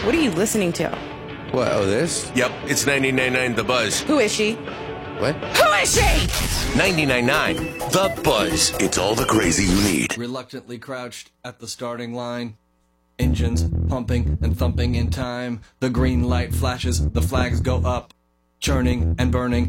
What are you listening to? What, oh, this? Yep, it's 99.9 The Buzz. Who is she? What? Who is she? 99.9 The Buzz. It's all the crazy you need. Reluctantly crouched at the starting line. Engines pumping and thumping in time. The green light flashes, the flags go up. Churning and burning